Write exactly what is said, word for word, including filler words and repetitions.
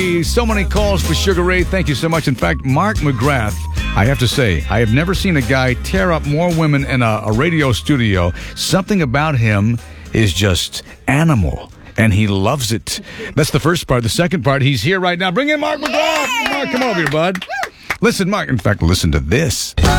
So many calls for Sugar Ray. Thank you so much. In fact, Mark McGrath, I have to say, I have never seen a guy tear up more women in a, a radio studio. Something about him is just animal, and he loves it. That's the first part. The second part, he's here right now. Bring in Mark McGrath. Mark, come over here, bud. Listen, Mark. In fact, listen to this.